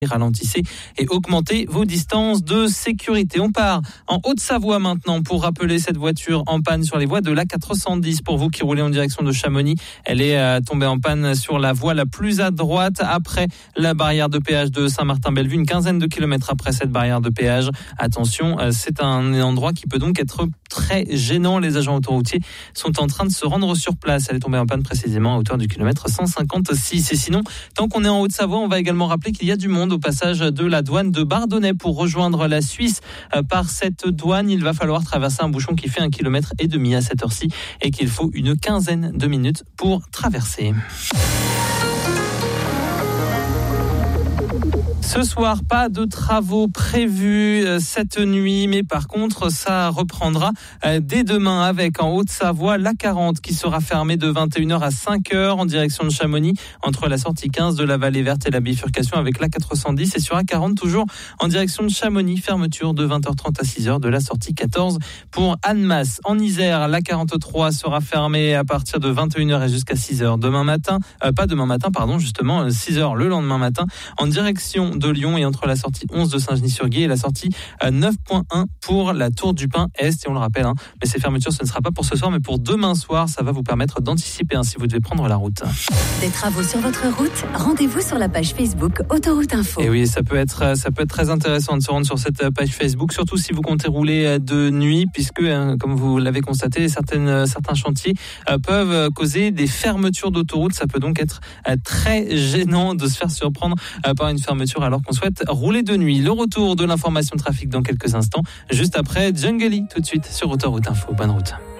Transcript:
Ralentissez et augmentez vos distances de sécurité. On part en Haute-Savoie maintenant pour rappeler cette voiture en panne sur les voies de l'A410. Pour vous qui roulez en direction de Chamonix, elle est tombée en panne sur la voie la plus à droite après la barrière de péage de Saint-Martin-Bellevue, une quinzaine de kilomètres après cette barrière de péage. Attention, c'est un endroit qui peut donc être très gênant. Les agents autoroutiers sont en train de se rendre sur place. Elle est tombée en panne précisément à hauteur du kilomètre 156. Et sinon, tant qu'on est en Haute-Savoie, on va également rappeler qu'il y a du monde au passage de la douane de Bardonnay pour rejoindre la Suisse. Par cette douane, il va falloir traverser un bouchon qui fait 1,5 km à cette heure-ci et qu'il faut une quinzaine de minutes pour traverser. Ce soir, pas de travaux prévus cette nuit, mais par contre, ça reprendra dès demain avec en Haute-Savoie l'A40 qui sera fermée de 21h à 5h en direction de Chamonix entre la sortie 15 de la Vallée Verte et la bifurcation avec l'A410 et sur A40 toujours en direction de Chamonix, fermeture de 20h30 à 6h de la sortie 14 pour Annemasse. En Isère, l'A43 sera fermée à partir de 21h et jusqu'à 6h demain matin, 6h le lendemain matin en direction de Lyon et entre la sortie 11 de Saint-Genis-sur-Guiers et la sortie 9.1 pour la Tour du Pin Est. Et on le rappelle, mais ces fermetures, ce ne sera pas pour ce soir, mais pour demain soir. Ça va vous permettre d'anticiper si vous devez prendre la route. Des travaux sur votre route, rendez-vous sur la page Facebook Autoroute Info. Et oui, ça peut être très intéressant de se rendre sur cette page Facebook, surtout si vous comptez rouler de nuit, puisque, comme vous l'avez constaté, certains chantiers peuvent causer des fermetures d'autoroute. Ça peut donc être très gênant de se faire surprendre par une fermeture alors qu'on souhaite rouler de nuit. Le retour de l'information trafic dans quelques instants, juste après Jungle tout de suite sur Autoroute Info. Bonne route.